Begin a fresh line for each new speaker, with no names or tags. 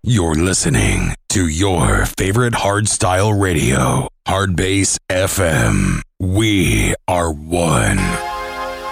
You're listening to your favorite hardstyle radio, Hardbass FM. We are one.